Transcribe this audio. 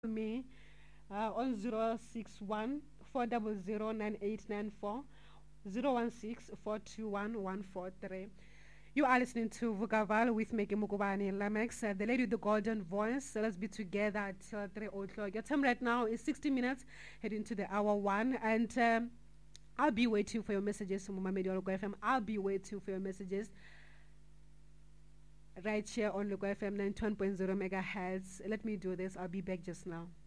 me on 061 400 9894 You are listening to Vugaval with Meki Mukubani Lamex, the lady with the golden voice. So let's be together till 3 o'clock. Your time right now is 60 minutes, heading to the hour 1. And I'll be waiting for your messages, Mama Media Local FM. I'll be waiting for your messages right here on Local FM 91.0 megahertz. Let me do this. I'll be back just now.